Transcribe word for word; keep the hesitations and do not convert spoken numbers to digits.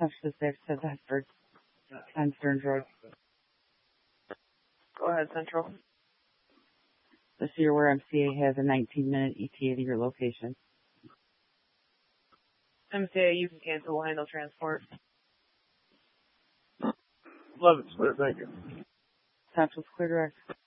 Touch the six to Bedford. ten Stearns Road. Go ahead, Central. The Cedarware M C A has a nineteen minute E T A to your location. M C A, you can cancel. We'll handle transport. Love it, sir. Thank you. Central's clear direct.